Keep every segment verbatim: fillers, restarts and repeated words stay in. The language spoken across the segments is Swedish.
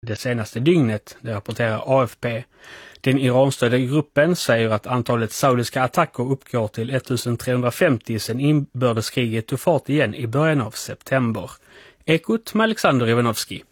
det senaste dygnet, det rapporterar A F P. Den Iran-stödda gruppen säger att antalet saudiska attacker uppgår till ettusentrehundrafemtio sedan inbördeskriget tog fart igen i början av september. Ekot med Alexander Ivanovski.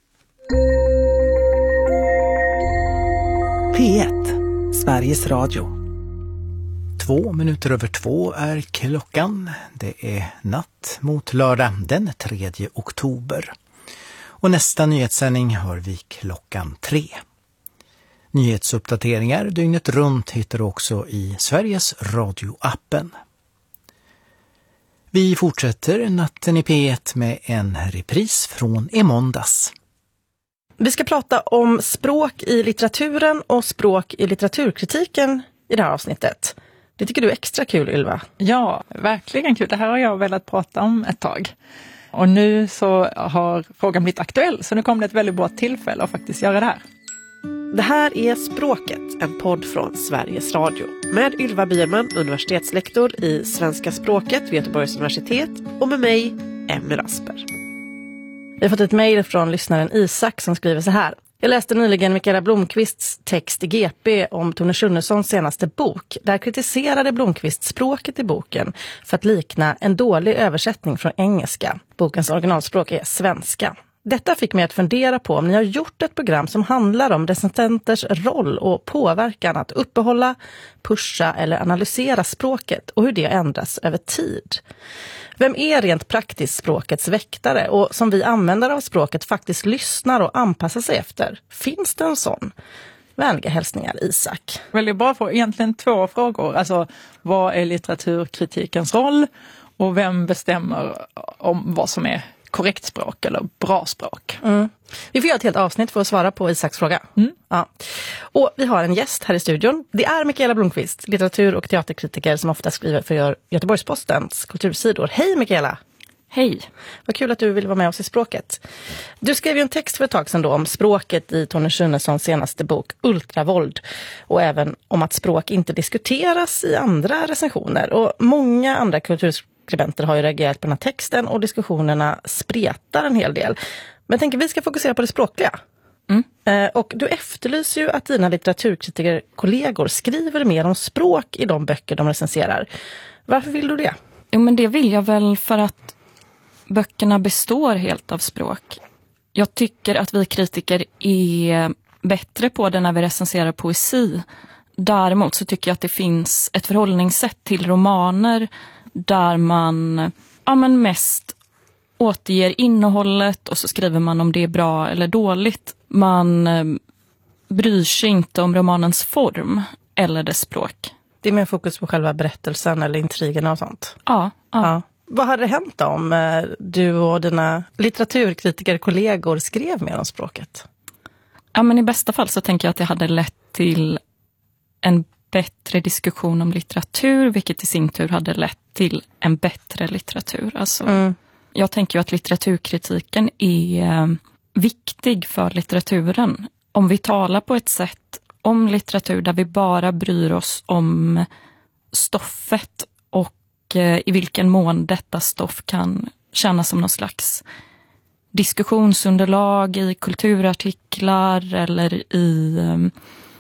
P ett, Sveriges Radio. Två minuter över två är klockan. Det är natt mot lördag den tredje oktober. Och nästa nyhetssändning hör vi klockan tre. Nyhetsuppdateringar dygnet runt hittar du också i Sveriges Radio-appen. Vi fortsätter natten i P ett med en repris från i måndags. Vi ska prata om språk i litteraturen och språk i litteraturkritiken i det här avsnittet. Det tycker du är extra kul, Ylva? Ja, verkligen kul. Det här har jag velat prata om ett tag. Och nu så har frågan blivit aktuell, så nu kommer det ett väldigt bra tillfälle att faktiskt göra det här. Det här är Språket, en podd från Sveriges Radio. Med Ylva Bierman, universitetslektor i svenska språket vid Göteborgs universitet, och med mig, Emmy Rasper. Vi har fått ett mejl från lyssnaren Isak som skriver så här. Jag läste nyligen Mikaela Blomqvists text i G P om Tone Schunnessons senaste bok. Där kritiserade Blomqvist språket i boken för att likna en dålig översättning från engelska. Bokens originalspråk är svenska. Detta fick mig att fundera på om ni har gjort ett program som handlar om recensenters roll och påverkan att uppehålla, pusha eller analysera språket och hur det ändras över tid. Vem är rent praktiskt språkets väktare och som vi användare av språket faktiskt lyssnar och anpassar sig efter? Finns det en sån? Vänliga hälsningar, Isak. Väldigt bra för egentligen två frågor. Alltså, vad är litteraturkritikens roll och vem bestämmer om vad som är korrekt språk eller bra språk? Mm. Vi får göra ett helt avsnitt för att svara på Isaks fråga. Mm. Ja. Och vi har en gäst här i studion. Det är Mikaela Blomqvist, litteratur- och teaterkritiker som ofta skriver för Göteborgs-Postens kultursidor. Hej Mikaela! Hej! Vad kul att du vill vara med oss i Språket. Du skrev ju en text för ett tag sedan då om språket i Tone Schunnessons senaste bok Ultravåld. Och även om att språk inte diskuteras i andra recensioner. Och många andra kulturskribenter har ju reagerat på den här texten och diskussionerna spretar en hel del. Men jag tänker vi ska fokusera på det språkliga. Mm. Eh, och du efterlyser ju att dina litteraturkritiker-kollegor skriver mer om språk i de böcker de recenserar. Varför vill du det? Jo, men det vill jag väl för att böckerna består helt av språk. Jag tycker att vi kritiker är bättre på det när vi recenserar poesi. Däremot så tycker jag att det finns ett förhållningssätt till romaner där man ja, men mest återger innehållet och så skriver man om det är bra eller dåligt. Man eh, bryr sig inte om romanens form eller dess språk. Det är mer fokus på själva berättelsen eller intrigerna och sånt. Ja, ja. ja. Vad hade det hänt om eh, du och dina litteraturkritiker-kollegor skrev mer om språket? Ja, men i bästa fall så tänker jag att det hade lett till en bättre diskussion om litteratur, vilket i sin tur hade lett till en bättre litteratur. Alltså, mm. Jag tänker ju att litteraturkritiken är eh, viktig för litteraturen. Om vi talar på ett sätt om litteratur där vi bara bryr oss om stoffet och eh, i vilken mån detta stoff kan kännas som någon slags diskussionsunderlag i kulturartiklar eller i um,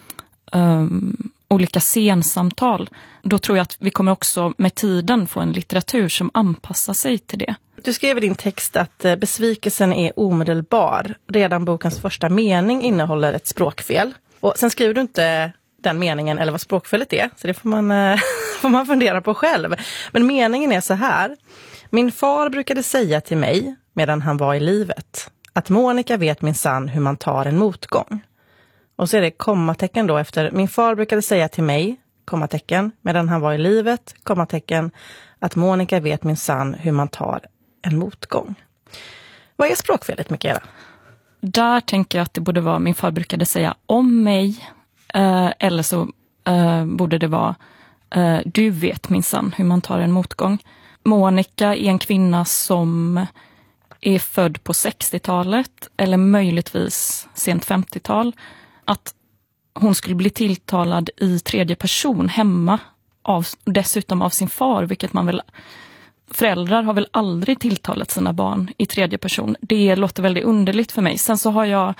um, olika scensamtal. Då tror jag att vi kommer också med tiden få en litteratur som anpassar sig till det. Du skrev i din text att besvikelsen är omedelbar. Redan bokens första mening innehåller ett språkfel. Och sen skriver du inte den meningen eller vad språkfelet är. Så det får man, får man fundera på själv. Men meningen är så här. Min far brukade säga till mig medan han var i livet att Monica vet minsann hur man tar en motgång. Och så är det kommatecken då efter. Min far brukade säga till mig, kommatecken, medan han var i livet, kommatecken, att Monica vet minsann hur man tar en motgång. Vad är språkfelet, Mikaela? Där tänker jag att det borde vara, min far brukade säga om mig, eh, eller så eh, borde det vara, eh, du vet minsann hur man tar en motgång. Monica är en kvinna som är född på sextiotalet eller möjligtvis sent femtiotal. Att hon skulle bli tilltalad i tredje person hemma, av, dessutom av sin far, vilket man väl, föräldrar har väl aldrig tilltalat sina barn i tredje person. Det låter väldigt underligt för mig. Sen så har jag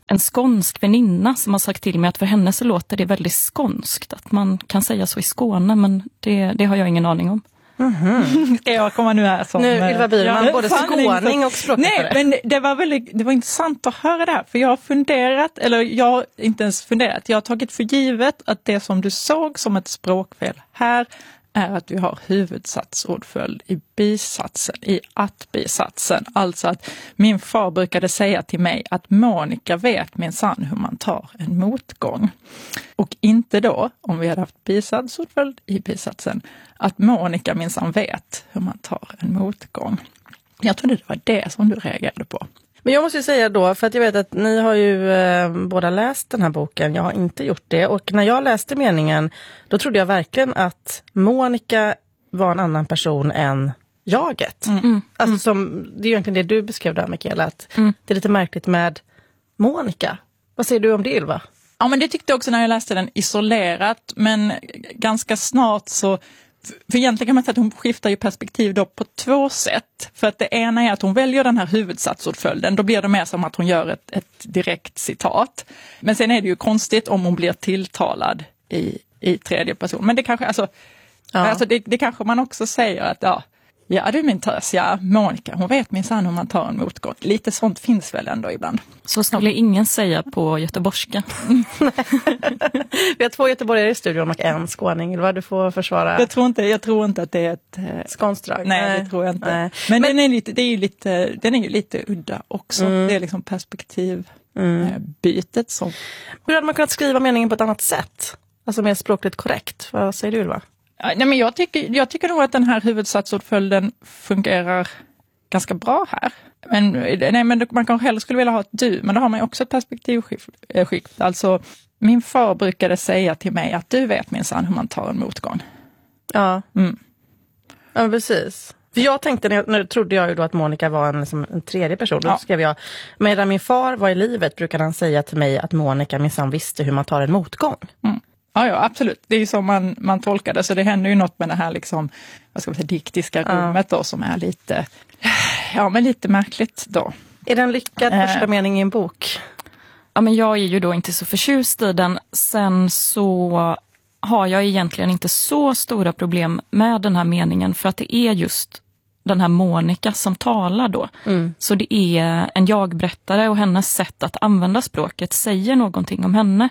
en skånsk väninna som har sagt till mig att för henne så låter det väldigt skånskt. Att man kan säga så i Skåne, men det, det har jag ingen aning om. Mm-hmm. Ska jag komma nu här som... Nu Ylva Bierman, ja, både skåning och språkvetare. Nej, men det var väldigt, det var intressant att höra det här. För jag har funderat, eller jag har inte ens funderat. Jag har tagit för givet att det som du såg som ett språkfel här är att vi har huvudsatsordföljd i bisatsen, i att-bisatsen. Alltså att min far brukade säga till mig att Monica vet minsann hur man tar en motgång. Och inte då, om vi hade haft bisatsordföljd i bisatsen, att Monica minsann vet hur man tar en motgång. Jag trodde det var det som du reagerade på. Men jag måste ju säga då, för att jag vet att ni har ju eh, båda läst den här boken, jag har inte gjort det. Och när jag läste meningen, då trodde jag verkligen att Monica var en annan person än jaget. Mm. Mm. Alltså som, det är ju egentligen det du beskrev där, Mikaela, att mm. det är lite märkligt med Monica. Vad säger du om det, Ylva? Ja, men det tyckte jag också när jag läste den isolerat, men ganska snart så... För egentligen kan man säga att hon skiftar ju perspektiv då på två sätt. För att det ena är att hon väljer den här huvudsatsordföljden. Då blir det mer som att hon gör ett, ett direkt citat. Men sen är det ju konstigt om hon blir tilltalad i, i tredje person. Men det kanske, alltså, ja. alltså det, det kanske man också säger att ja, ja du min tös, ja Monica, hon vet minsann hur man tar en motgång. Lite sånt finns väl ändå ibland. Så skulle ingen säga på göteborgska. Vi har två göteborgare i studion och en skåning. Eller vad du får försvara. Jag tror inte, jag tror inte att det är ett skånstrag. Nej, nej, det tror jag inte. Nej. Men, Men den är lite, det är ju lite, den är ju lite udda också. Mm. Det är liksom perspektivbytet mm. som... Hur hade man kunnat skriva meningen på ett annat sätt? Alltså mer språkligt korrekt. Vad säger du, Ylva? Nej, men jag tycker, jag tycker nog att den här huvudsatsordföljden fungerar ganska bra här. Men, nej, men man kanske hellre skulle vilja ha ett du, men då har man ju också ett perspektivskift. Alltså, min far brukade säga till mig att du vet minsann hur man tar en motgång. Ja, mm. ja precis. För jag tänkte, när jag, när trodde jag ju då att Monica var en, liksom, en tredje person. Då ja. skrev jag, medan min far var i livet brukade han säga till mig att Monica minsann visste hur man tar en motgång. Mm. Ja, ja, absolut. Det är ju som man, man tolkar det. Så det händer ju något med det här liksom, vad ska man säga, diktiska rummet då, som är lite, ja, men lite märkligt då. Är det en lyckad äh. första mening i en bok? Ja, men jag är ju då inte så förtjust i den. Sen så har jag egentligen inte så stora problem med den här meningen, för att det är just den här Monica som talar då. Mm. Så det är en jag-berättare och hennes sätt att använda språket säger någonting om henne.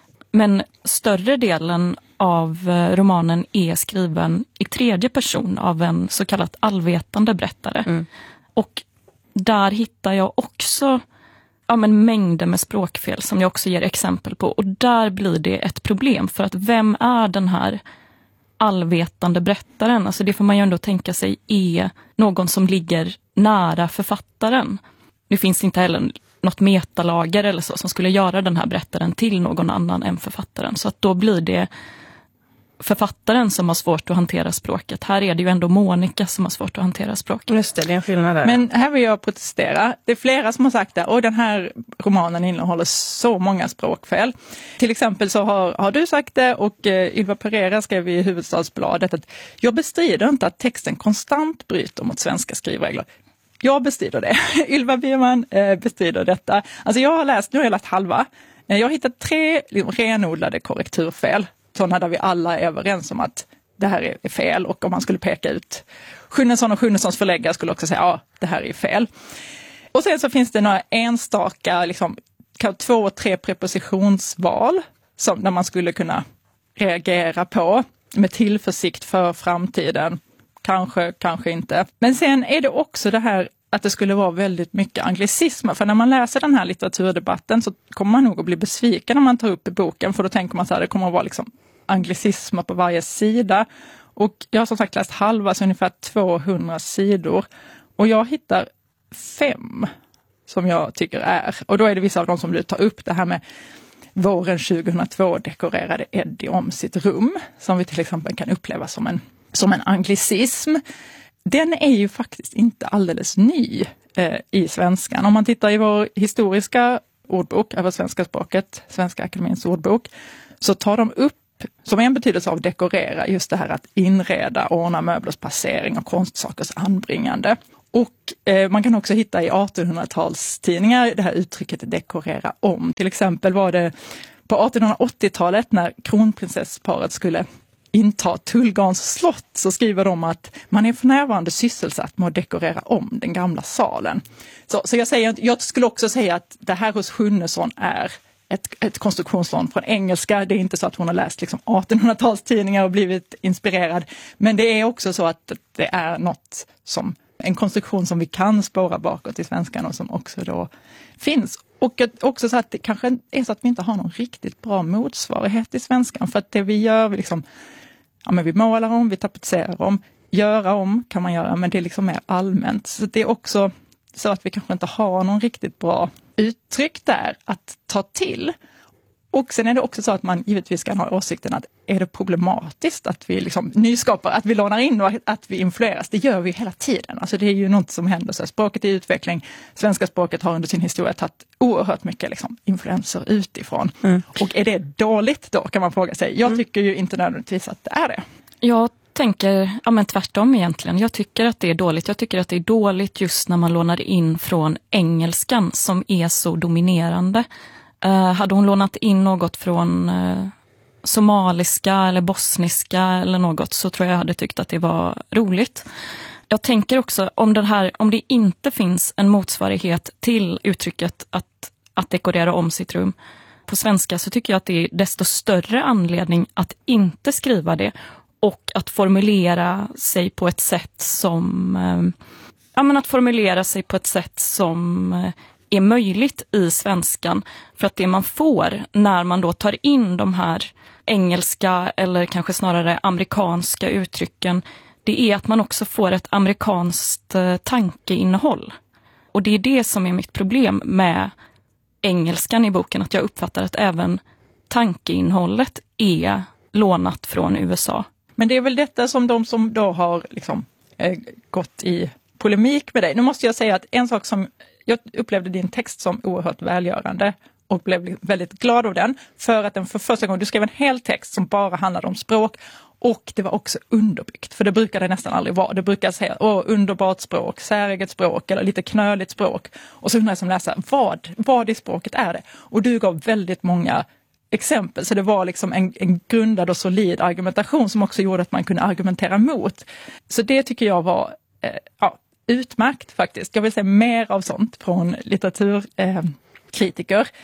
Men större delen av romanen är skriven i tredje person av en så kallat allvetande berättare. Mm. Och där hittar jag också ja, men mängder med språkfel som jag också ger exempel på. Och där blir det ett problem, för att vem är den här allvetande berättaren? Alltså det får man ju ändå tänka sig är någon som ligger nära författaren. Det finns inte heller något metalager eller så som skulle göra den här berättaren till någon annan än författaren. Så att då blir det författaren som har svårt att hantera språket. Här är det ju ändå Monica som har svårt att hantera språket. Just det, det är en skillnad där. Men här vill jag protestera. Det är flera som har sagt det. Och den här romanen innehåller så många språkfel. Till exempel så har, har du sagt det, och eh, Ylva Pereira skrev i Hufvudstadsbladet att jag bestrider inte att texten konstant bryter mot svenska skrivregler. Jag bestrider det. Ylva Bierman eh, bestrider detta. Alltså jag har läst, nu har jag läst halva. Eh, jag har hittat tre liksom, renodlade korrekturfel. Sådana där vi alla är överens om att det här är, är fel. Och om man skulle peka ut Sjunnesson och Sjunnessons förläggare skulle också säga ja, det här är fel. Och sen så finns det några enstaka, liksom, två och tre prepositionsval som där man skulle kunna reagera på med tillförsikt för framtiden. Kanske, kanske inte. Men sen är det också det här att det skulle vara väldigt mycket anglicismer. För när man läser den här litteraturdebatten så kommer man nog att bli besviken när man tar upp i boken. För då tänker man så här, det kommer att vara liksom anglicismer på varje sida. Och jag har som sagt läst halva, så ungefär tvåhundra sidor. Och jag hittar fem som jag tycker är. Och då är det vissa av dem som du tar upp, det här med våren tjugohundratvå dekorerade Eddie om sitt rum. Som vi till exempel kan uppleva som en som en anglicism. Den är ju faktiskt inte alldeles ny eh, i svenskan. Om man tittar i vår historiska ordbok över svenska språket, Svenska Akademiens ordbok, så tar de upp som en betydelse av dekorera just det här att inreda, ordna möblers placering och konstsakers anbringande. Och eh, man kan också hitta i artonhundratalstidningar det här uttrycket dekorera om. Till exempel var det på artonhundraåttiotalet när kronprinsessparet skulle inta Tullgarns slott, så skriver de att man är för närvarande sysselsatt med att dekorera om den gamla salen. Så, så jag, säger, jag skulle också säga att det här hos Sjunnesson är ett, ett konstruktionslån från engelska. Det är inte så att hon har läst liksom artonhundratalstidningar och blivit inspirerad. Men det är också så att det är något som, en konstruktion som vi kan spåra bakåt i svenskan och som också då finns. Och också så att det kanske är så att vi inte har någon riktigt bra motsvarighet i svenskan. För att det vi gör, vi, liksom, ja, men vi målar om, vi tapetserar om, göra om kan man göra, men det är liksom mer allmänt. Så det är också så att vi kanske inte har någon riktigt bra uttryck där att ta till. Och sen är det också så att man givetvis kan ha åsikten att är det problematiskt att vi liksom nyskapar, att vi lånar in och att vi influeras. Det gör vi hela tiden. Alltså det är ju något som händer. Så språket är i utveckling. Svenska språket har under sin historia tagit oerhört mycket liksom influenser utifrån. Mm. Och är det dåligt då kan man fråga sig. Jag mm. tycker ju inte nödvändigtvis att det är det. Jag tänker ja, men tvärtom egentligen. Jag tycker att det är dåligt. Jag tycker att det är dåligt just när man lånar in från engelskan som är så dominerande. Uh, hade hon lånat in något från uh, somaliska eller bosniska eller något så tror jag hade tyckt att det var roligt. Jag tänker också om, den här, om det inte finns en motsvarighet till uttrycket att, att dekorera om sitt rum på svenska så tycker jag att det är desto större anledning att inte skriva det och att formulera sig på ett sätt som uh, ja, men att formulera sig på ett sätt som uh, är möjligt i svenskan, för att det man får när man då tar in de här engelska eller kanske snarare amerikanska uttrycken, det är att man också får ett amerikanskt tankeinnehåll. Och det är det som är mitt problem med engelskan i boken, att jag uppfattar att även tankeinnehållet är lånat från U S A. Men det är väl detta som de som då har liksom, eh, gått i polemik med dig. Nu måste jag säga att en sak som jag upplevde din text som oerhört välgörande och blev väldigt glad av den för att den för första gången, du skrev en hel text som bara handlade om språk och det var också underbyggt, för det brukar det nästan aldrig vara. Det brukar säga, åh, underbart språk, säreget språk eller lite knöligt språk. Och så undrar jag som läsare, vad, vad i språket är det? Och du gav väldigt många exempel, så det var liksom en, en grundad och solid argumentation som också gjorde att man kunde argumentera mot. Så det tycker jag var, eh, ja, utmärkt faktiskt. Jag vill säga mer av sånt från litteraturkritiker. Eh,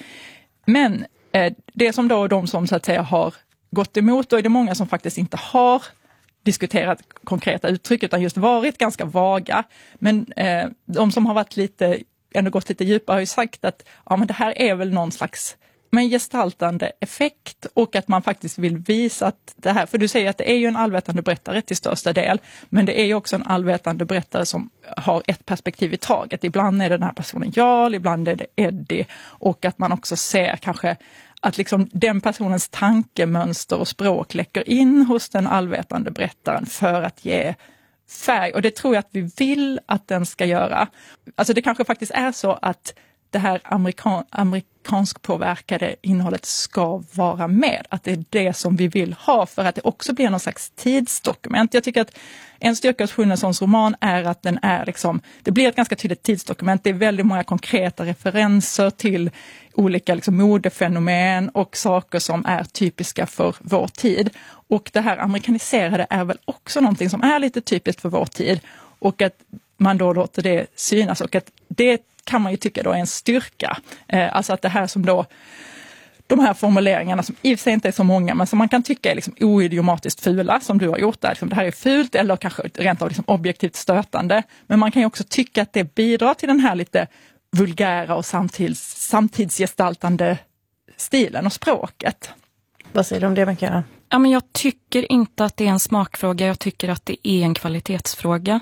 Men eh, det som då de som så att säga har gått emot, då är det många som faktiskt inte har diskuterat konkreta uttryck utan just varit ganska vaga. Men eh, de som har varit lite, ändå gått lite djupare har ju sagt att ja, men det här är väl någon slags men gestaltande effekt och att man faktiskt vill visa att det här, för du säger att det är ju en allvetande berättare till största del, men det är ju också en allvetande berättare som har ett perspektiv i taget. Ibland är det den här personen Jarl, ibland är det Eddie, och att man också ser kanske att liksom den personens tankemönster och språk läcker in hos den allvetande berättaren för att ge färg, och det tror jag att vi vill att den ska göra. Alltså det kanske faktiskt är så att det här amerikan, amerikansk påverkade innehållet ska vara med. Att det är det som vi vill ha för att det också blir någon slags tidsdokument. Jag tycker att en styrka hos Sjunnessons roman är att den är liksom, det blir ett ganska tydligt tidsdokument. Det är väldigt många konkreta referenser till olika liksom modefenomen och saker som är typiska för vår tid. Och det här amerikaniserade är väl också någonting som är lite typiskt för vår tid. Och att man då låter det synas, och att det kan man ju tycka då är en styrka. Eh, alltså att det här som då, de här formuleringarna som i och för sig inte är så många, men som man kan tycka är liksom oidiomatiskt fula, som du har gjort där. Liksom det här är fult eller kanske rent av liksom objektivt stötande. Men man kan ju också tycka att det bidrar till den här lite vulgära och samtids, samtidsgestaltande stilen och språket. Vad säger du om det, Mikaela? Ja, men jag tycker inte att det är en smakfråga, jag tycker att det är en kvalitetsfråga.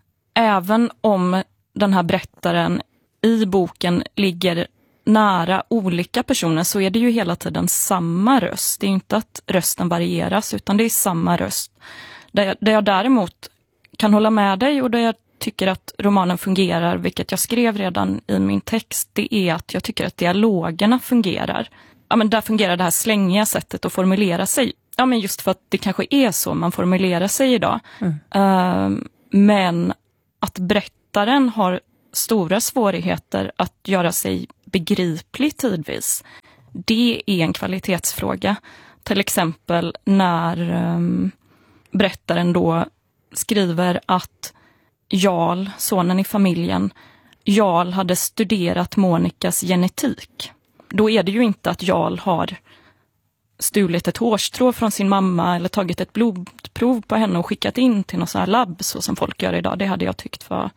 Även om den här berättaren i boken ligger nära olika personer så är det ju hela tiden samma röst. Det är inte att rösten varieras utan det är samma röst. Där jag, där jag däremot kan hålla med dig och där jag tycker att romanen fungerar, vilket jag skrev redan i min text, det är att jag tycker att dialogerna fungerar. Ja, men där fungerar det här slängiga sättet att formulera sig. Ja, men just för att det kanske är så man formulerar sig idag. Mm. Uh, men att berätta författaren har stora svårigheter att göra sig begriplig tidvis. Det är en kvalitetsfråga. Till exempel när um, berättaren då skriver att Jarl, sonen i familjen, Jarl hade studerat Monikas genetik. Då är det ju inte att Jarl har stulit ett hårstrå från sin mamma eller tagit ett blodprov på henne och skickat in till något så här labb så som folk gör idag. Det hade jag tyckt var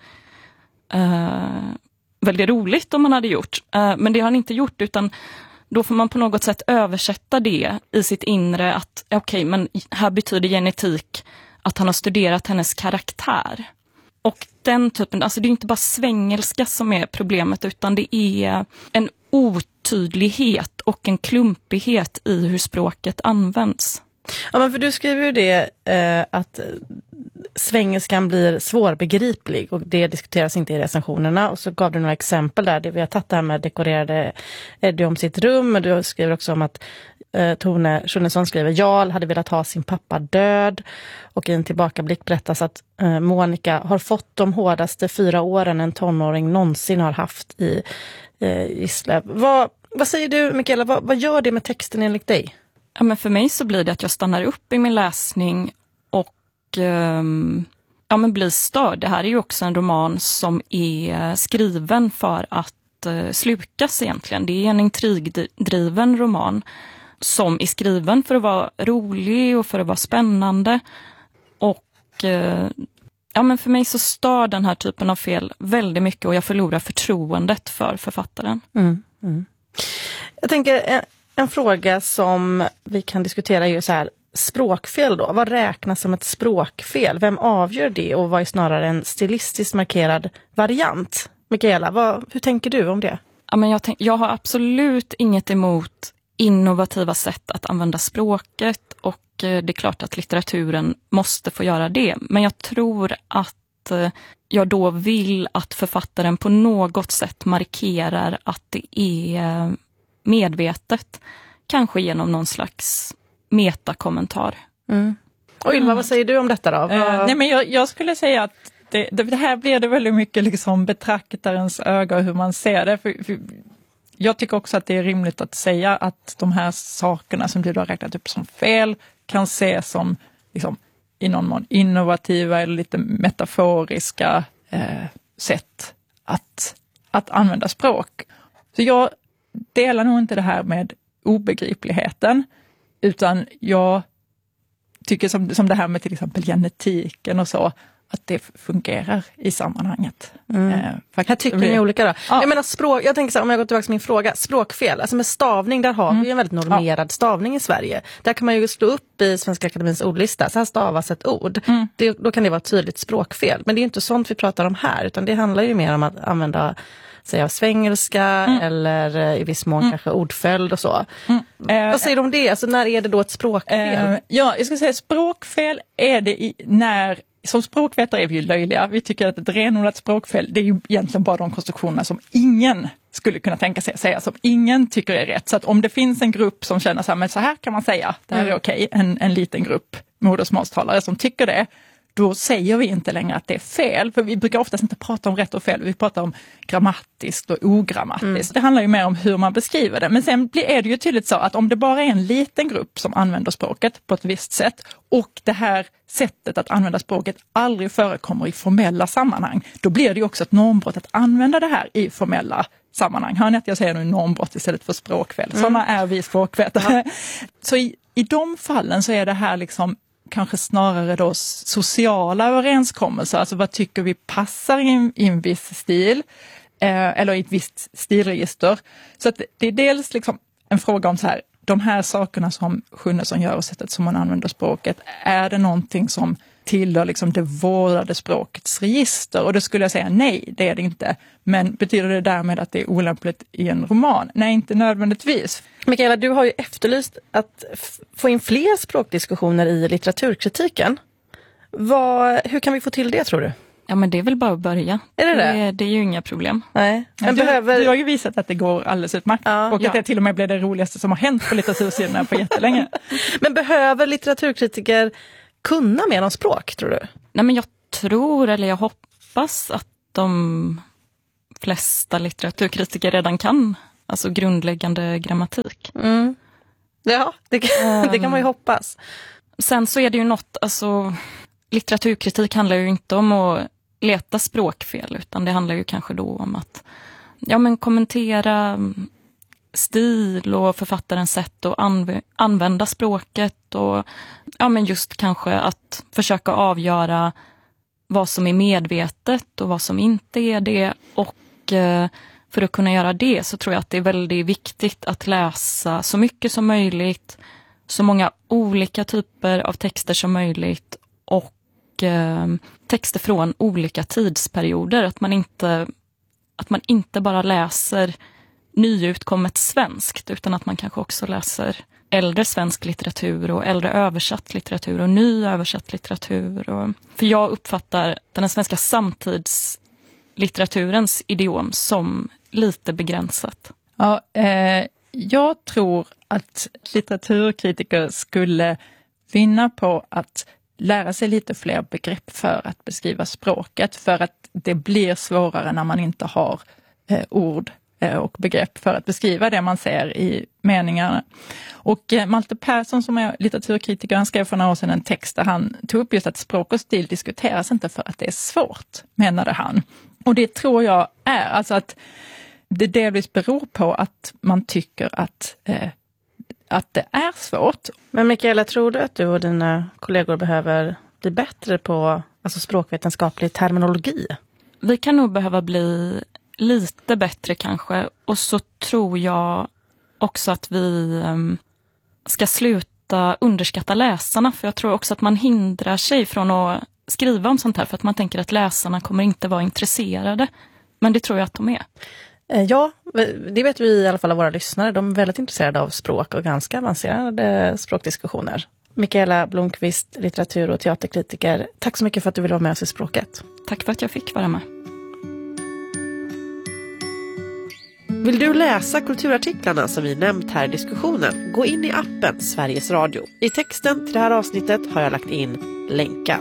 uh, väldigt roligt om man hade gjort. Uh, men det har han inte gjort, utan då får man på något sätt översätta det i sitt inre att okej, okay, men här betyder genetik att han har studerat hennes karaktär. Och den typen, alltså det är inte bara svengelska som är problemet, utan det är en otydlighet och en klumpighet i hur språket används. Ja, men för du skriver ju det eh, att svengelskan blir svårbegriplig och det diskuteras inte i recensionerna, och så gav du några exempel där. Det vi har tagit det här med dekorerade Eddie om sitt rum, och du skriver också om att eh, Tone Schunnesson skriver Jarl hade velat ha sin pappa död, och i en tillbakablick berättas att eh, Monica har fått de hårdaste fyra åren en tonåring någonsin har haft i eh, Gislöv. Vad, vad säger du, Mikaela? Vad, vad gör det med texten enligt dig? Ja, men för mig så blir det att jag stannar upp i min läsning och um, ja, men blir störd. Det här är ju också en roman som är skriven för att uh, slukas egentligen. Det är en intrigdriven roman som är skriven för att vara rolig och för att vara spännande. Och uh, ja, men för mig så stör den här typen av fel väldigt mycket, och jag förlorar förtroendet för författaren. Mm, mm. Jag tänker... En... En fråga som vi kan diskutera är ju så här, språkfel då. Vad räknas som ett språkfel? Vem avgör det, och vad är snarare en stilistiskt markerad variant? Mikaela, vad, hur tänker du om det? Ja, men jag, tänk, jag har absolut inget emot innovativa sätt att använda språket, och det är klart att litteraturen måste få göra det. Men jag tror att jag då vill att författaren på något sätt markerar att det är medvetet, kanske genom någon slags metakommentar. Mm. Och Ylva, vad säger du om detta då? Uh, nej, men jag, jag skulle säga att det, det här blir det väldigt mycket liksom betraktarens öga och hur man ser det. För, för jag tycker också att det är rimligt att säga att de här sakerna som du har räknat upp som fel kan ses som liksom, i någon mån innovativa eller lite metaforiska eh, sätt att, att använda språk. Så jag delar nog inte det här med obegripligheten, utan jag tycker som, som det här med till exempel genetiken och så, att det fungerar i sammanhanget. Mm. Eh, här tycker ni olika då. Ja. Jag menar språk, jag tänker så här, om jag går tillbaka till min fråga, språkfel, alltså med stavning, där har mm. vi en väldigt normerad ja. stavning i Sverige. Där kan man ju slå upp i Svenska Akademiens ordlista, så här stavas ett ord. Mm. Det, då kan det vara ett tydligt språkfel. Men det är inte sånt vi pratar om här, utan det handlar ju mer om att använda säga svengelska mm. eller i viss mån mm. kanske ordföljd och så. Mm. Eh, Vad säger du om det? Alltså, när är det då ett språkfel? Eh, ja, jag ska säga språkfel är det i, när, som språkvetare är vi ju löjliga. Vi tycker att ett renodlat språkfel, det är ju egentligen bara de konstruktionerna som ingen skulle kunna tänka sig att säga, som ingen tycker är rätt. Så att om det finns en grupp som känner så här, men så här kan man säga, det här mm. är okej, en, en liten grupp modersmålstalare som tycker det, då säger vi inte längre att det är fel. För vi brukar oftast inte prata om rätt och fel. Vi pratar om grammatiskt och ogrammatiskt. Mm. Det handlar ju mer om hur man beskriver det. Men sen är det ju tydligt så att om det bara är en liten grupp som använder språket på ett visst sätt, och det här sättet att använda språket aldrig förekommer i formella sammanhang, då blir det ju också ett normbrott att använda det här i formella sammanhang. Hör ni att jag säger nu normbrott istället för språkfel? Mm. Sådana är vi språkvetare. Ja. Så i, i de fallen så är det här liksom kanske snarare då sociala överenskommelser, alltså vad tycker vi passar i, i en viss stil eh, eller i ett visst stilregister. Så att det är dels liksom en fråga om så här, de här sakerna som Schunnesson gör och sättet som man använder språket, är det någonting som tillhör liksom det vårdade språkets register? Och då skulle jag säga nej, det är det inte. Men betyder det därmed att det är olämpligt i en roman? Nej, inte nödvändigtvis. Mikaela, du har ju efterlyst att f- få in fler språkdiskussioner i litteraturkritiken. Vad, hur kan vi få till det, tror du? Ja, men det är väl bara att börja. Är det det? Det, det är ju inga problem. Nej. Men du, behöver... du har ju visat att det går alldeles utmärkt. Ja, och att ja. det till och med blev det roligaste som har hänt på litteratursidorna på jättelänge. Men behöver litteraturkritiker kunna mer om språk, tror du? Nej, men jag tror, eller jag hoppas att de flesta litteraturkritiker redan kan. Alltså grundläggande grammatik. Mm. Ja, det kan, det kan man ju hoppas. Sen så är det ju något, alltså litteraturkritik handlar ju inte om att leta språkfel, utan det handlar ju kanske då om att ja, men kommentera stil och författarens sätt att anv- använda språket och ja, men just kanske att försöka avgöra vad som är medvetet och vad som inte är det. Och eh, för att kunna göra det så tror jag att det är väldigt viktigt att läsa så mycket som möjligt, så många olika typer av texter som möjligt och eh, texter från olika tidsperioder. Att man inte, att man inte bara läser nyutkommet svenskt, utan att man kanske också läser äldre svensk litteratur och äldre översatt litteratur och ny översatt litteratur. Och, för jag uppfattar den svenska samtidslitteraturens idiom som lite begränsat. Ja, eh, jag tror att litteraturkritiker skulle vinna på att lära sig lite fler begrepp för att beskriva språket, för att det blir svårare när man inte har eh, ord och begrepp för att beskriva det man ser i meningarna. Och Malte Persson som är litteraturkritiker, han skrev för några år sedan en text där han tog upp just att språk och stil diskuteras inte för att det är svårt, menade han. Och det tror jag är, alltså att det delvis beror på att man tycker att, eh, att det är svårt. Men Mikaela, tror du att du och dina kollegor behöver bli bättre på alltså språkvetenskaplig terminologi? Vi kan nog behöva bli lite bättre kanske, och så tror jag också att vi um, ska sluta underskatta läsarna, för jag tror också att man hindrar sig från att skriva om sånt här för att man tänker att läsarna kommer inte vara intresserade, men det tror jag att de är. Ja, det vet vi i alla fall av våra lyssnare. De är väldigt intresserade av språk och ganska avancerade språkdiskussioner. Mikaela Blomqvist, litteratur- och teaterkritiker, tack så mycket för att du ville vara med oss i Språket. Tack för att jag fick vara med. Vill du läsa kulturartiklarna som vi nämnt här i diskussionen? Gå in i appen Sveriges Radio. I texten till det här avsnittet har jag lagt in länkar.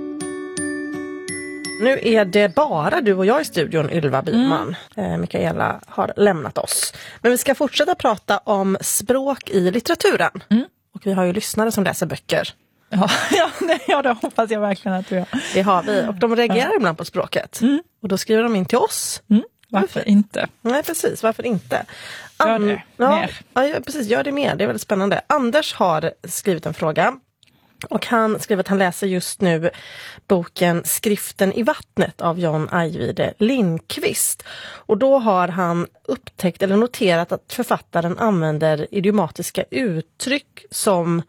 Nu är det bara du och jag i studion, Ylva Byman. Mm. Eh, Mikaela har lämnat oss. Men vi ska fortsätta prata om språk i litteraturen. Mm. Och vi har ju lyssnare som läser böcker. Ja, ja, det, ja, det hoppas jag verkligen att vi har. Det har vi. Och de reagerar ja. ibland på språket. Mm. Och då skriver de in till oss. Mm. Varför inte? Nej, precis. Varför inte? Gör An- det ja, mer. Ja, precis. Gör det mer. Det är väldigt spännande. Anders har skrivit en fråga. Och han skriver att han läser just nu boken Skriften i vattnet av John Ajvide Lindqvist. Och då har han upptäckt eller noterat att författaren använder idiomatiska uttryck som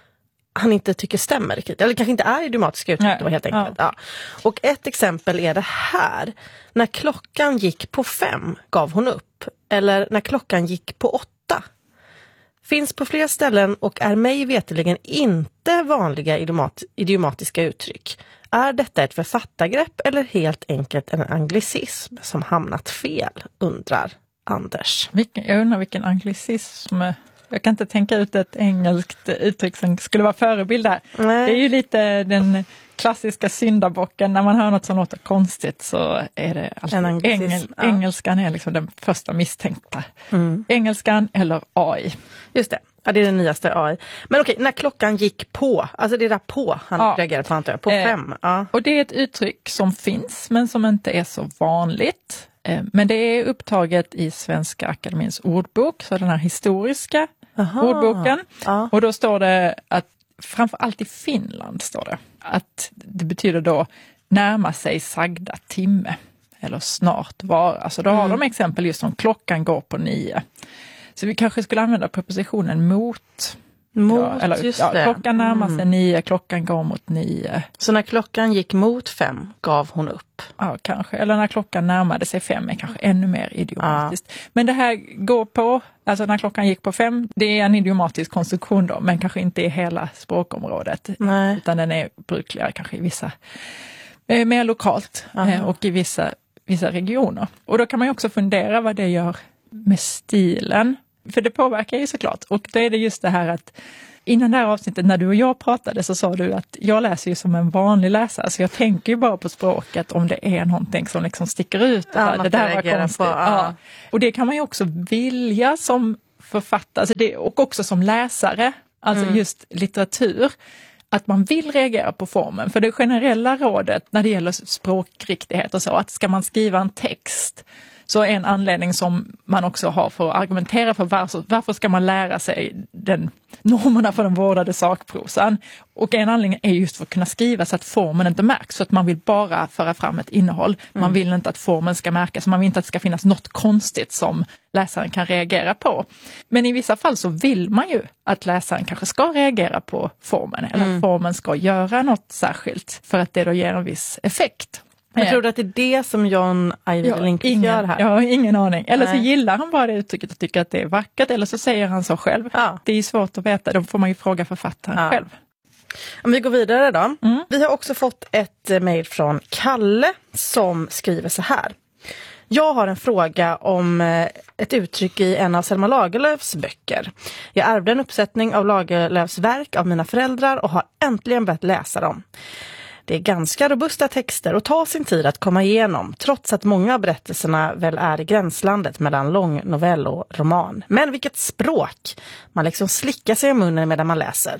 han inte tycker stämmer riktigt. Eller kanske inte är idiomatiska uttryck då, helt enkelt. Ja. Ja. Och ett exempel är det här. När klockan gick på fem gav hon upp. Eller när klockan gick på åtta. Finns på flera ställen och är mig veteligen inte vanliga idiomat- idiomatiska uttryck. Är detta ett författargrepp eller helt enkelt en anglicism som hamnat fel, undrar Anders. Vilken, jag undrar vilken anglicism. Jag kan inte tänka ut ett engelskt uttryck som skulle vara förebild här. Nej. Det är ju lite den klassiska syndabocken. När man hör något som låter konstigt så är det alltid engel, ja. Engelskan är liksom den första misstänkta. Mm. Engelskan eller A I. Just det. Ja, det är den nyaste A I. Men okej, när klockan gick på, alltså det är där på han ja. reagerar på, antar jag, på eh, fem. Ja. Och det är ett uttryck som finns men som inte är så vanligt. Eh, men det är upptaget i Svenska Akademins ordbok, så den här historiska Aha. ordboken. Ja. Och då står det att framförallt i Finland står det att det betyder då närma sig sagda timme eller snart vara. Alltså då har mm. de exempel just som klockan går på nio. Så vi kanske skulle använda prepositionen mot. Mot, ja, eller, just ja, det. Klockan närmar sig mm. nio, klockan går mot nio. Så när klockan gick mot fem gav hon upp? Ja, kanske. Eller när klockan närmade sig fem är kanske ännu mer idiomatiskt. Ja. Men det här går på, alltså när klockan gick på fem, det är en idiomatisk konstruktion då, men kanske inte i hela språkområdet. Nej. Utan den är brukligare kanske i vissa, eh, mer lokalt eh, och i vissa, vissa regioner. Och då kan man ju också fundera vad det gör med stilen. För det påverkar ju såklart. Och då är det just det här att innan det här avsnittet, när du och jag pratade, så sa du att jag läser ju som en vanlig läsare. Så jag tänker ju bara på språket om det är någonting som liksom sticker ut. Det, ja, det där var konstigt. På, ja. Ja. Och det kan man ju också vilja som författare alltså det, och också som läsare. Alltså mm. just litteratur. Att man vill reagera på formen. För det generella rådet när det gäller språkriktighet och så, att ska man skriva en text så är en anledning som man också har för att argumentera för varför, varför ska man lära sig den normerna för den vårdade sakprosan. Och en anledning är just för att kunna skriva så att formen inte märks. Så att man vill bara föra fram ett innehåll. Man mm. vill inte att formen ska märkas. Man vill inte att det ska finnas något konstigt som läsaren kan reagera på. Men i vissa fall så vill man ju att läsaren kanske ska reagera på formen. Eller mm. att formen ska göra något särskilt för att det då ger en viss effekt. Jag tror att det är det som John Ajvide Lindqvist gör här. Jag har ingen aning. Eller Nej. så gillar han bara det uttrycket och tycker att det är vackert. Eller så säger han så själv. Ja. Det är svårt att veta. Då får man ju fråga författaren ja. själv. Om vi går vidare då. Mm. Vi har också fått ett mejl från Kalle som skriver så här. Jag har en fråga om ett uttryck i en av Selma Lagerlöfs böcker. Jag ärvde en uppsättning av Lagerlöfs verk av mina föräldrar och har äntligen börjat läsa dem. Det är ganska robusta texter och tar sin tid att komma igenom, trots att många av berättelserna väl är i gränslandet mellan lång novell och roman. Men vilket språk! Man liksom slickar sig i munnen medan man läser.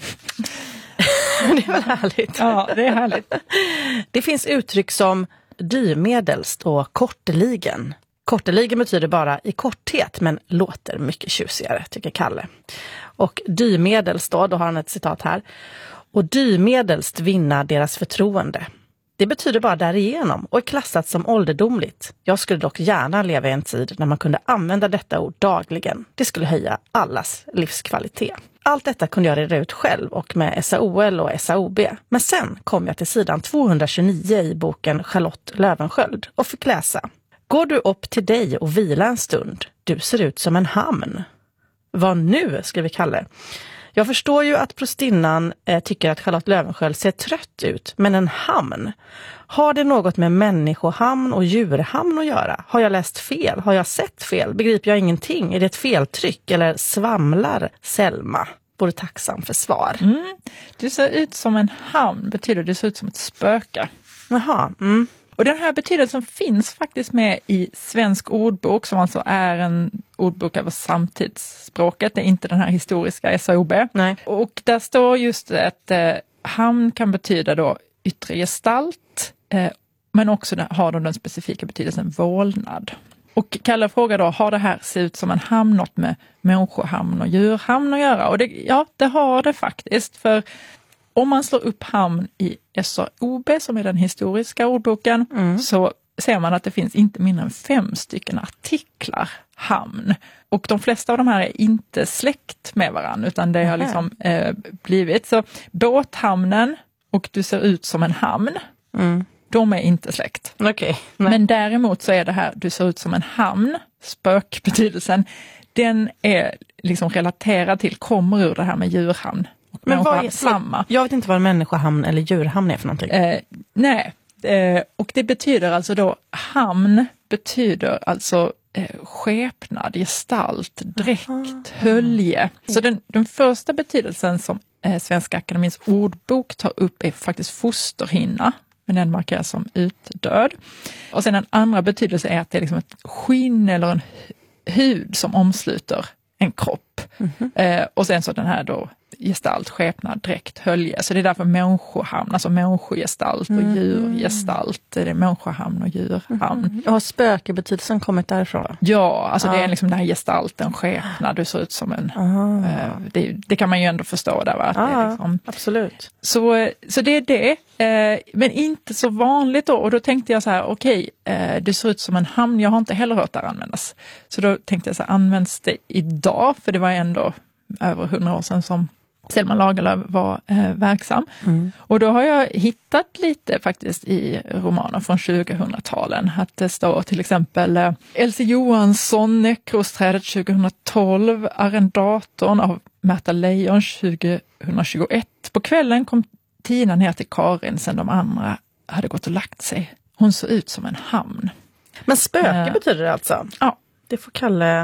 Det är väl härligt? Ja, det är härligt. Det finns uttryck som dymedelst och korteligen. Korteligen betyder bara i korthet, men låter mycket tjusigare, tycker Kalle. Och dymedelst då, då har han ett citat här. Och dymedelst vinna deras förtroende. Det betyder bara därigenom och är klassat som ålderdomligt. Jag skulle dock gärna leva i en tid när man kunde använda detta ord dagligen. Det skulle höja allas livskvalitet. Allt detta kunde jag reda ut själv och med S A O L och S A O B. Men sen kom jag till sidan tvåhundratjugonio i boken Charlotte Löwensköld och fick läsa. Går du upp till dig och vila en stund? Du ser ut som en hamn. Vad nu, skriver Kalle. Jag förstår ju att prostinnan eh, tycker att Charlotte Löwensköld ser trött ut, men en hamn. Har det något med människohamn och djurhamn att göra? Har jag läst fel? Har jag sett fel? Begriper jag ingenting? Är det ett feltryck eller svamlar Selma? Vore tacksam för svar. Mm. Du ser ut som en hamn betyder du ser ut som ett spöke. Jaha, mm. Och den här betydelsen finns faktiskt med i Svensk ordbok som alltså är en ordbok över samtidsspråket. Det är inte den här historiska S A O B. Nej. Och där står just att eh, hamn kan betyda då yttre gestalt eh, men också har den specifika betydelsen vålnad. Och Kalle frågar då, har det här ser ut som en hamn något med människohamn och djurhamn att göra? Och det, ja, det har det faktiskt. För om man slår upp hamn i S A O B som är den historiska ordboken mm. så ser man att det finns inte mindre än fem stycken artiklar hamn. Och de flesta av de här är inte släkt med varandra utan det har liksom eh, blivit. Så båthamnen och du ser ut som en hamn, mm. de är inte släkt. Okay. Men däremot så är det här, du ser ut som en hamn, spökbetydelsen, den är liksom relaterad till, kommer ur det här med djurhamn. Men vad är samma? Jag vet inte vad en människohamn eller djurhamn är för någonting. Eh, nej, eh, och det betyder alltså då, hamn betyder alltså eh, skepnad, gestalt, dräkt, Aha. hölje. Så den, den första betydelsen som eh, Svenska Akademins ordbok tar upp är faktiskt fosterhinna. Men den markeras som utdöd. Och sen en andra betydelse är att det är liksom ett skinn eller en hud som omsluter en kropp. Mm-hmm. Eh, och sen så den här då gestalt, skepnad, dräkt, hölje. Så det är därför människohamn, alltså människogestalt och mm. djurgestalt. Det är människohamn och djurhamn. Mm. Och har spökebetydelsen kommit därifrån? Ja, alltså ja. det är liksom den här gestalten, skepnad, du ser ut som en... Eh, det, det kan man ju ändå förstå där, va? Att ja, det är liksom, absolut. Så, så det är det. Eh, men inte så vanligt då. Och då tänkte jag så här, okej, okay, eh, det ser ut som en hamn. Jag har inte heller hört det användas. Så då tänkte jag så här, används det idag? För det var ändå över hundra år sedan som Selma Lagerlöf var eh, verksam. Mm. Och då har jag hittat lite faktiskt i romaner från tjugohundratalen. Att det står till exempel eh, Elsie Johansson, Näckrosträdet tjugohundratolv, Arrendatorn av Märta Leijon tjugohundratjugoett. På kvällen kom Tina ner till Karin sen de andra hade gått och lagt sig. Hon såg ut som en hamn. Men spöke eh, betyder det alltså? Ja. Det får Kalle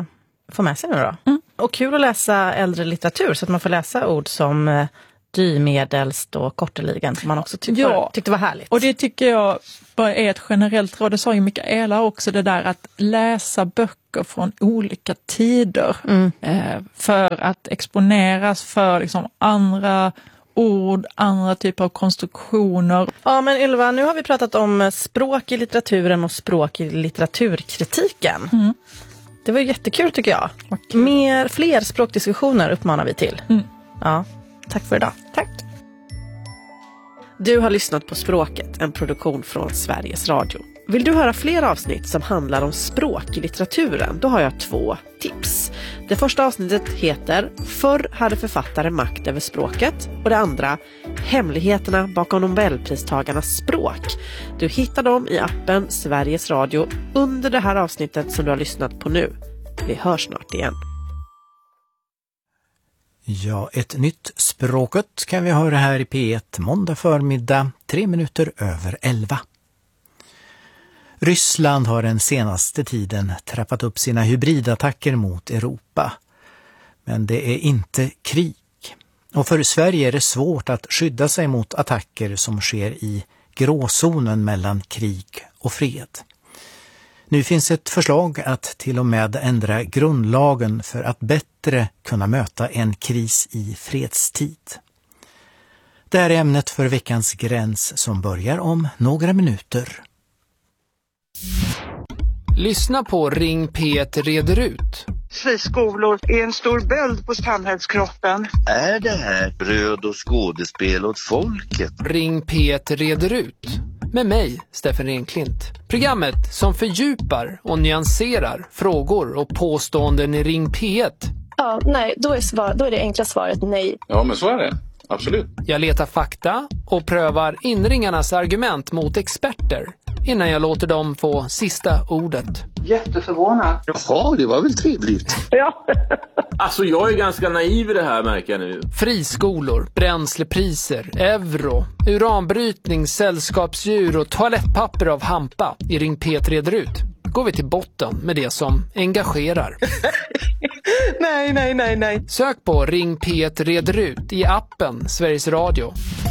få med sig nu då. Mm. Och kul att läsa äldre litteratur så att man får läsa ord som eh, dymedelst och korteligen som man också tyckte, Ja. var, tyckte var härligt. Och det tycker jag bara är ett generellt råd. Det sa ju Mikaela också, det där att läsa böcker från olika tider. Mm. Eh, för att exponeras för liksom andra ord, andra typer av konstruktioner. Ja, men Ylva, nu har vi pratat om språk i litteraturen och språk i litteraturkritiken. Mm. Det var jättekul tycker jag. Mer, fler språkdiskussioner uppmanar vi till. Mm. Ja, tack för idag. Tack. Du har lyssnat på Språket, en produktion från Sveriges Radio. Vill du höra fler avsnitt som handlar om språk i litteraturen? Då har jag två tips. Det första avsnittet heter Förr hade författare makt över språket och det andra Hemligheterna bakom Nobelpristagarnas språk. Du hittar dem i appen Sveriges Radio under det här avsnittet som du har lyssnat på nu. Vi hörs snart igen. Ja, ett nytt Språket kan vi höra här i P ett måndag förmiddag, tre minuter över elva. Ryssland har den senaste tiden trappat upp sina hybridattacker mot Europa. Men det är inte krig. Och för Sverige är det svårt att skydda sig mot attacker som sker i gråzonen mellan krig och fred. Nu finns ett förslag att till och med ändra grundlagen för att bättre kunna möta en kris i fredstid. Det här är ämnet för veckans gräns som börjar om några minuter. Lyssna på Ring P ett reder ut. Friskolor är en stor böld på samhällskroppen. Är det här bröd och skådespel åt folket? Ring P ett reder ut. Med mig, Steffen Renklint. Programmet som fördjupar och nyanserar frågor och påståenden i Ring P ett. Ja, nej, då är, svar, då är det enkla svaret nej. Ja, men så är det. Absolut. Jag letar fakta och prövar inringarnas argument mot experter innan jag låter dem få sista ordet. Jätteförvånad. Jaha, det var väl trevligt. Ja. Alltså jag är ganska naiv i det här, märker jag nu. Friskolor, bränslepriser, euro, uranbrytning, sällskapsdjur och toalettpapper av hampa i Ring P ett reder ut. Går vi till botten med det som engagerar. nej, nej, nej, nej. Sök på Ring P ett reder ut i appen Sveriges Radio.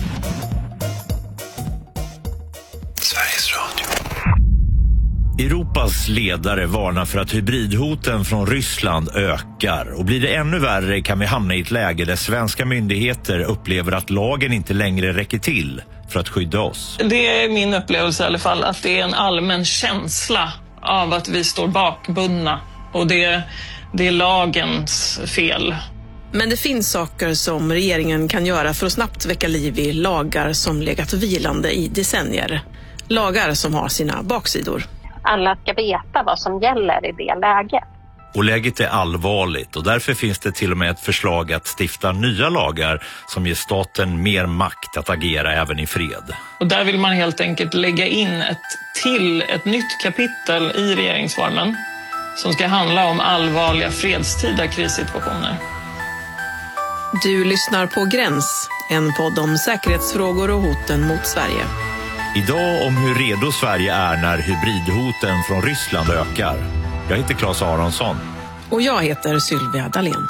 Sveriges Radio. Europas ledare varnar för att hybridhoten från Ryssland ökar. Och blir det ännu värre kan vi hamna i ett läge där svenska myndigheter upplever att lagen inte längre räcker till för att skydda oss. Det är min upplevelse i alla fall, att det är en allmän känsla av att vi står bakbundna. Och det, det är lagens fel. Men det finns saker som regeringen kan göra för att snabbt väcka liv i lagar som legat vilande i decennier. Lagar som har sina baksidor. Alla ska veta vad som gäller i det läget. Och läget är allvarligt och därför finns det till och med ett förslag att stifta nya lagar som ger staten mer makt att agera även i fred. Och där vill man helt enkelt lägga in ett till ett nytt kapitel i regeringsformen som ska handla om allvarliga fredstida krissituationer. Du lyssnar på Gräns, en podd om säkerhetsfrågor och hoten mot Sverige. Idag om hur redo Sverige är när hybridhoten från Ryssland ökar. Jag heter Claes Aronsson. Och jag heter Sylvia Dalén.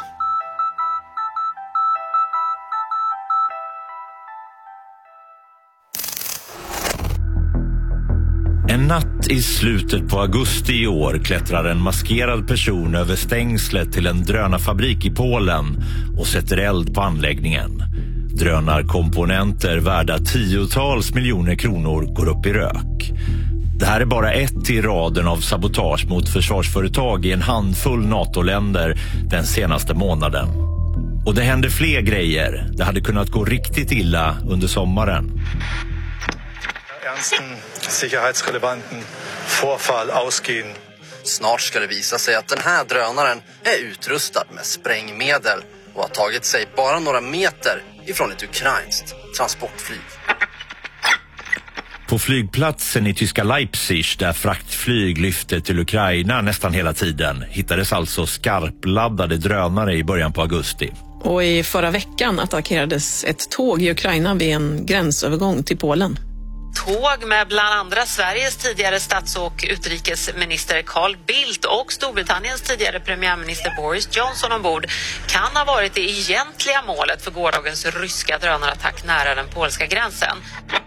En natt i slutet på augusti i år klättrar en maskerad person över stängslet till en drönarfabrik i Polen och sätter eld på anläggningen. Drönarkomponenter värda tiotals miljoner kronor går upp i rök. Det här är bara ett i raden av sabotage mot försvarsföretag i en handfull NATO-länder den senaste månaden. Och det händer fler grejer. Det hade kunnat gå riktigt illa under sommaren. Ernsten säkerhetsrelevanten Vorfall ausgehen. Snart ska det visa sig att den här drönaren är utrustad med sprängmedel och har tagit sig bara några meter ifrån ett ukrainskt transportflyg. På flygplatsen i tyska Leipzig där fraktflyg lyfte till Ukraina nästan hela tiden hittades alltså skarpladdade drönare i början på augusti. Och i förra veckan attackerades ett tåg i Ukraina vid en gränsövergång till Polen. tåg med bland andra Sveriges tidigare stats- och utrikesminister Carl Bildt och Storbritanniens tidigare premiärminister Boris Johnson ombord kan ha varit det egentliga målet för gårdagens ryska drönarattack nära den polska gränsen.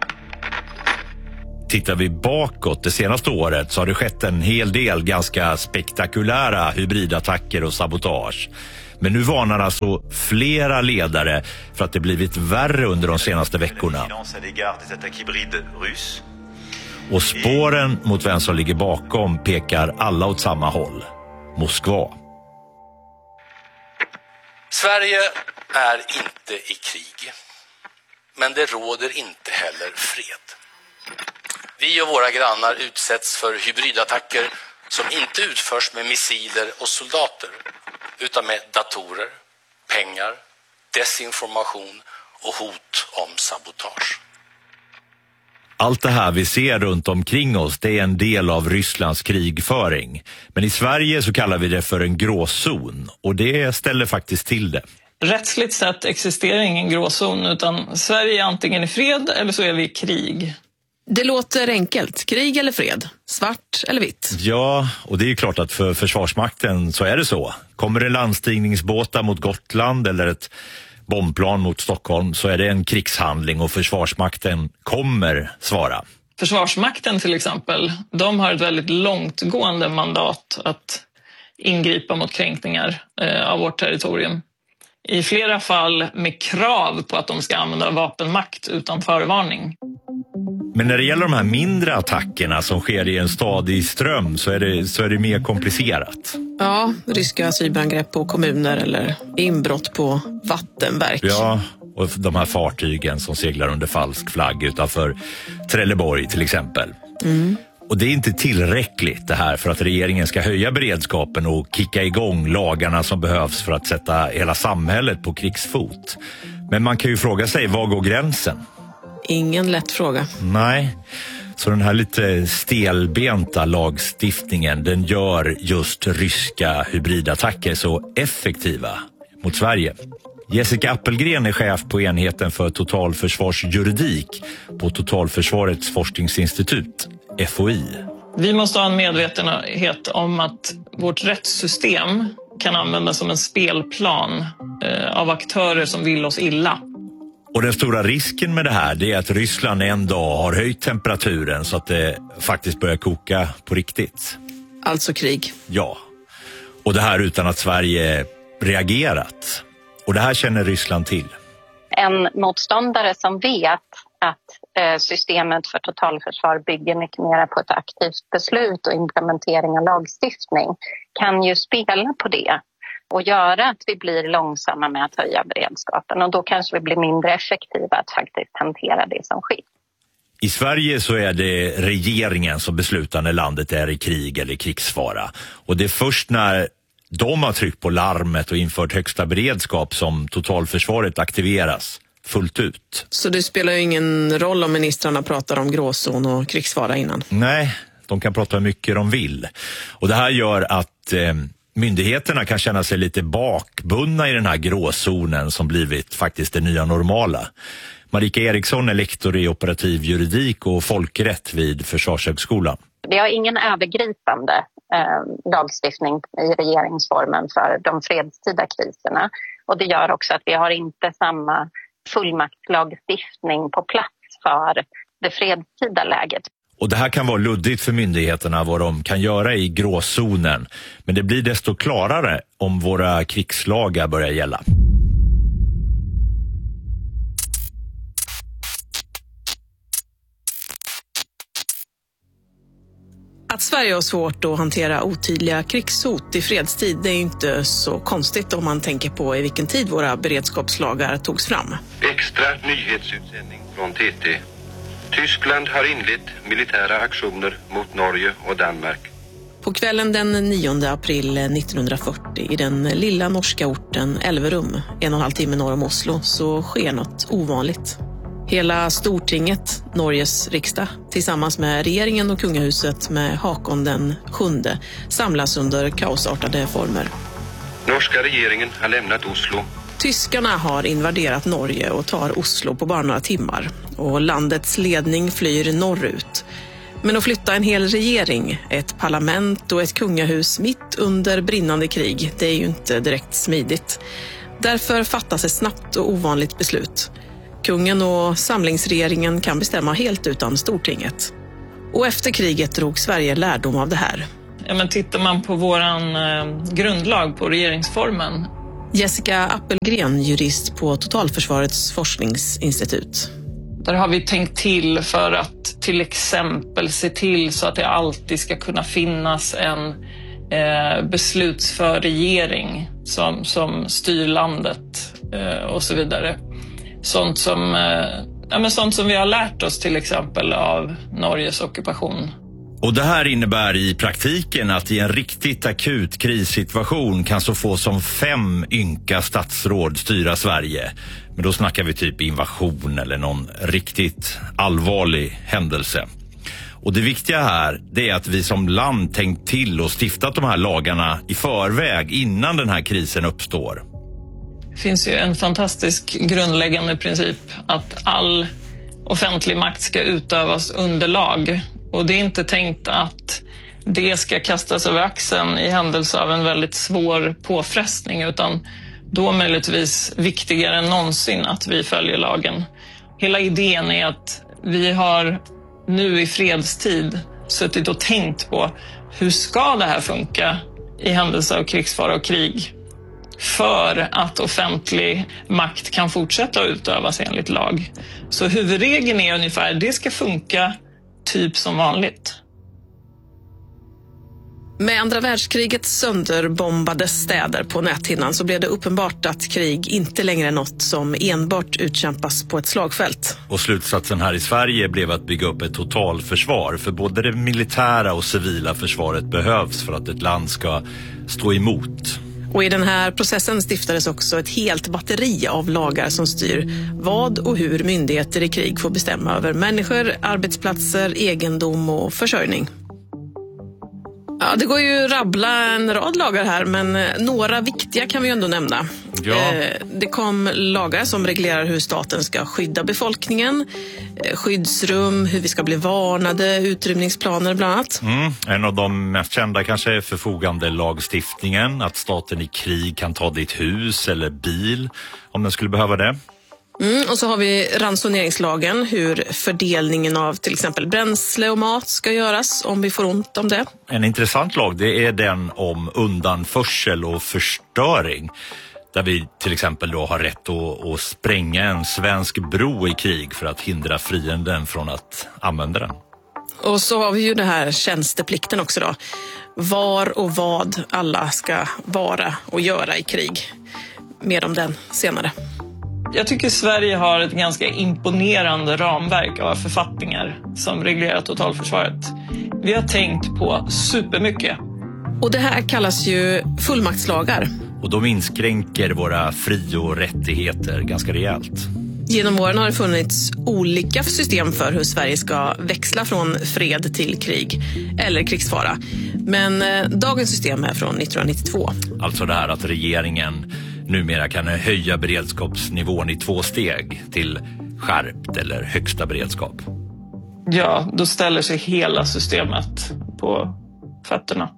Tittar vi bakåt det senaste året så har det skett en hel del ganska spektakulära hybridattacker och sabotage. Men nu varnar alltså flera ledare för att det blivit värre under de senaste veckorna. Och spåren mot vem som ligger bakom pekar alla åt samma håll. Moskva. Sverige är inte i krig. Men det råder inte heller fred. Vi och våra grannar utsätts för hybridattacker som inte utförs med missiler och soldater utan med datorer, pengar, desinformation och hot om sabotage. Allt det här vi ser runt omkring oss, det är en del av Rysslands krigföring. Men i Sverige så kallar vi det för en gråzon och det ställer faktiskt till det. Rättsligt sett existerar ingen gråzon, utan Sverige är antingen i fred eller så är vi i krig. Det låter enkelt. Krig eller fred? Svart eller vitt? Ja, och det är ju klart att för Försvarsmakten så är det så. Kommer det landstigningsbåtar mot Gotland eller ett bombplan mot Stockholm så är det en krigshandling och Försvarsmakten kommer svara. Försvarsmakten till exempel, de har ett väldigt långtgående mandat att ingripa mot kränkningar eh, av vårt territorium. I flera fall med krav på att de ska använda vapenmakt utan förvarning. Men när det gäller de här mindre attackerna som sker i en stadig ström så är det, så är det mer komplicerat. Ja, ryska cyberangrepp på kommuner eller inbrott på vattenverk. Ja, och de här fartygen som seglar under falsk flagg utanför Trelleborg till exempel. Mm. Och det är inte tillräckligt det här för att regeringen ska höja beredskapen och kicka igång lagarna som behövs för att sätta hela samhället på krigsfot. Men man kan ju fråga sig, var går gränsen? Ingen lätt fråga. Nej, så den här lite stelbenta lagstiftningen den gör just ryska hybridattacker så effektiva mot Sverige. Jessica Appelgren är chef på enheten för totalförsvarsjuridik på Totalförsvarets forskningsinstitut, F O I. Vi måste ha en medvetenhet om att vårt rättssystem kan användas som en spelplan eh, av aktörer som vill oss illa. Och den stora risken med det här det är att Ryssland en dag har höjt temperaturen så att det faktiskt börjar koka på riktigt. Alltså krig. Ja, och det här utan att Sverige reagerat. Och det här känner Ryssland till. En motståndare som vet att systemet för totalförsvar bygger mycket mer på ett aktivt beslut och implementering av lagstiftning kan ju spela på det och göra att vi blir långsamma med att höja beredskapen och då kanske vi blir mindre effektiva att faktiskt hantera det som sker. I Sverige så är det regeringen som beslutar när landet är i krig eller krigsfara och det är först när de har tryckt på larmet och infört högsta beredskap som totalförsvaret aktiveras fullt ut. Så det spelar ju ingen roll om ministrarna pratar om gråzon och krigsfara innan? Nej, de kan prata hur mycket de vill. Och det här gör att eh, myndigheterna kan känna sig lite bakbundna i den här gråzonen som blivit faktiskt det nya normala. Marika Eriksson är lektor i operativ juridik och folkrätt vid Försvarshögskolan. Vi har ingen övergripande eh, lagstiftning i regeringsformen för de fredstida kriserna. Och det gör också att vi har inte samma fullmaktslagstiftning på plats för det fredstida läget. Och det här kan vara luddigt för myndigheterna vad de kan göra i gråzonen. Men det blir desto klarare om våra krigslagar börjar gälla. Att Sverige har svårt att hantera otydliga krigshot i fredstid det är inte så konstigt om man tänker på i vilken tid våra beredskapslagar togs fram. Extra nyhetsutsändning från T T. Tyskland har inlett militära aktioner mot Norge och Danmark. På kvällen den nionde april nittonhundrafyrtio i den lilla norska orten Elverum, en och en halv timme norr om Oslo, så sker något ovanligt. Hela Stortinget, Norges riksdag, tillsammans med regeringen och kungahuset med Hakon den sjunde samlas under kaosartade former. Norska regeringen har lämnat Oslo Tyskarna har invaderat Norge och tar Oslo på bara några timmar. Och landets ledning flyr norrut. Men att flytta en hel regering, ett parlament och ett kungahus mitt under brinnande krig, det är ju inte direkt smidigt. Därför fattas ett snabbt och ovanligt beslut. Kungen och samlingsregeringen kan bestämma helt utan Stortinget. Och efter kriget drog Sverige lärdom av det här. Ja, men tittar man på våran eh, grundlag på regeringsformen. Jessica Appelgren, jurist på Totalförsvarets forskningsinstitut. Där har vi tänkt till för att till exempel se till så att det alltid ska kunna finnas en eh, beslutsför regering som, som styr landet eh, och så vidare. Sånt som, eh, ja, men sånt som vi har lärt oss till exempel av Norges ockupation. Och det här innebär i praktiken att i en riktigt akut krissituation kan så få som fem ynka statsråd styra Sverige. Men då snackar vi typ invasion eller någon riktigt allvarlig händelse. Och det viktiga här, det är att vi som land tänkt till och stiftat de här lagarna i förväg innan den här krisen uppstår. Det finns ju en fantastisk grundläggande princip att all offentlig makt ska utövas under lag. Och det är inte tänkt att det ska kastas över axeln i händelse av en väldigt svår påfrestning, utan då möjligtvis viktigare än någonsin att vi följer lagen. Hela idén är att vi har nu i fredstid suttit och tänkt på hur ska det här funka i händelse av krigsfara och krig för att offentlig makt kan fortsätta att utövas enligt lag. Så huvudregeln är ungefär det ska funka typ som vanligt. Med andra världskrigets sönderbombade städer på näthinnan så blev det uppenbart att krig inte längre är något som enbart utkämpas på ett slagfält. Och slutsatsen här i Sverige blev att bygga upp ett totalförsvar, för både det militära och civila försvaret behövs för att ett land ska stå emot. Och i den här processen stiftades också ett helt batteri av lagar som styr vad och hur myndigheter i krig får bestämma över människor, arbetsplatser, egendom och försörjning. Ja, det går ju rabbla en rad lagar här, men några viktiga kan vi ju ändå nämna. Ja. Det kom lagar som reglerar hur staten ska skydda befolkningen, skyddsrum, hur vi ska bli varnade, utrymningsplaner bland annat. Mm. En av de mest kända kanske är förfogande lagstiftningen, att staten i krig kan ta ditt hus eller bil om den skulle behöva det. Mm, och så har vi ransoneringslagen, hur fördelningen av till exempel bränsle och mat ska göras om vi får ont om det. En intressant lag, det är den om undanförsel och förstöring. Där vi till exempel då har rätt att, att spränga en svensk bro i krig för att hindra fienden från att använda den. Och så har vi ju den här tjänsteplikten också då. Var och vad alla ska vara och göra i krig. Mer om den senare. Jag tycker Sverige har ett ganska imponerande ramverk av författningar som reglerar totalförsvaret. Vi har tänkt på supermycket. Och det här kallas ju fullmaktslagar. Och de inskränker våra fri- och rättigheter ganska rejält. Genom åren har det funnits olika system för hur Sverige ska växla från fred till krig eller krigsfara. Men eh, dagens system är från nittonhundranittiotvå. Alltså det här att regeringen numera kan höja beredskapsnivån i två steg till skärpt eller högsta beredskap. Ja, då ställer sig hela systemet på fötterna.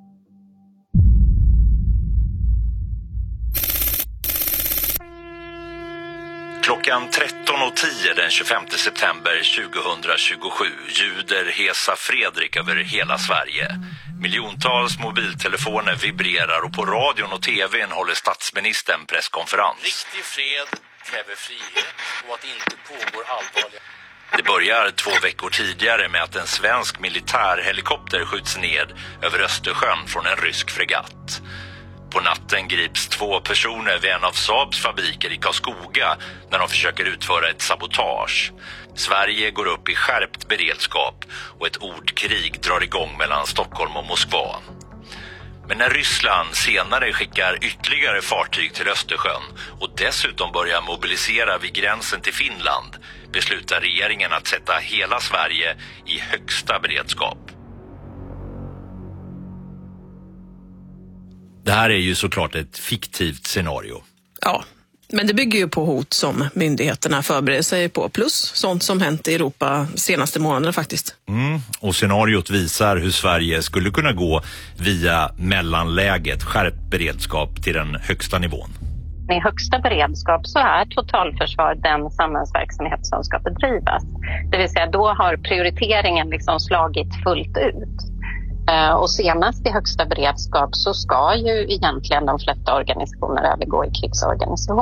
Klockan tretton och tio den tjugofemte september tjugohundratjugosju ljuder Hesa Fredrik över hela Sverige. Miljontals mobiltelefoner vibrerar och på radion och tvn håller statsministern presskonferens. Riktig fred kräver frihet och att inte pågår allvarliga... Det börjar två veckor tidigare med att en svensk militärhelikopter skjuts ned över Östersjön från en rysk fregatt. På natten grips två personer vid en av Saabs fabriker i Karlskoga när de försöker utföra ett sabotage. Sverige går upp i skärpt beredskap och ett ordkrig drar igång mellan Stockholm och Moskva. Men när Ryssland senare skickar ytterligare fartyg till Östersjön och dessutom börjar mobilisera vid gränsen till Finland beslutar regeringen att sätta hela Sverige i högsta beredskap. Det här är ju såklart ett fiktivt scenario. Ja, Men det bygger ju på hot som myndigheterna förbereder sig på, plus sånt som hänt i Europa senaste månaderna faktiskt. Mm. Och scenariot visar hur Sverige skulle kunna gå via mellanläget, skärpt beredskap till den högsta nivån. I högsta beredskap så är totalförsvar den samhällsverksamhet som ska bedrivas. Det vill säga då har prioriteringen liksom slagit fullt ut. Och senast i högsta beredskap så ska ju egentligen de flesta organisationer övergå i krigsorganisation.